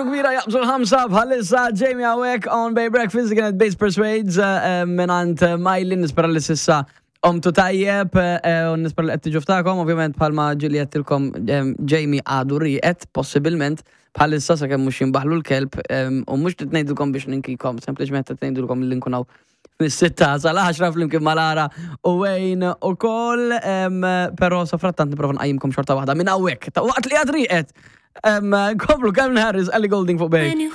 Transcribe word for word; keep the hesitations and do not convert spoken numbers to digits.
Biċu kbira jaqbżu l-ħamsa bħalissa Jamie Awek on Bay Breakfast kienet Base Persuades minant Majlin nispera li sissa omtu tajjeb u nispera li għetti ġuftakom ovvijament bħalma ġili għettilkom Jamie għadu riqet possibilment bħalissa sa' kemm mux jimbaħlu l-kelb u mux t-tnejdulkom biex ninkikom sempliciment t-tnejdulkom l-linkunaw nis-sitta sal-ħaxra fl-imkien malara u wejn u koll pero sa' frattant niprofa nqajjimkom xorta wahda minn Awek ta' waqt li għad riqet Koplu, Calvin Harris, Ellie Goulding fuq Bay.